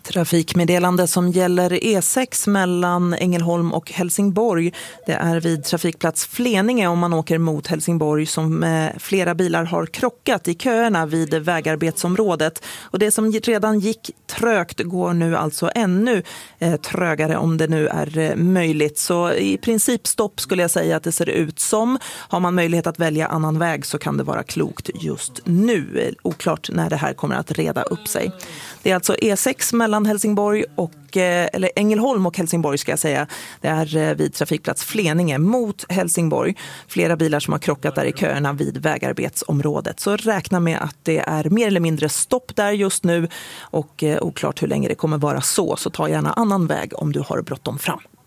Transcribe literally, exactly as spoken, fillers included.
Trafikmeddelande som gäller E sex mellan Ängelholm och Helsingborg. Det är vid trafikplats Fleninge om man åker mot Helsingborg som eh, flera bilar har krockat i köerna vid vägarbetsområdet. Och det som redan gick trögt går nu alltså ännu eh, trögare om det nu är eh, möjligt. Så i princip stopp skulle jag säga att det ser ut som. Har man möjlighet att välja annan väg så kan det vara klokt just nu. Oklart när det här kommer att reda upp sig. Det är alltså E sex mellan Helsingborg och, eller Ängelholm och Helsingborg ska jag säga. Det är vid trafikplats Fleninge mot Helsingborg. Flera bilar som har krockat där i köerna vid vägarbetsområdet. Så räkna med att det är mer eller mindre stopp där just nu och oklart hur länge det kommer vara så. Så ta gärna annan väg om du har bråttom fram.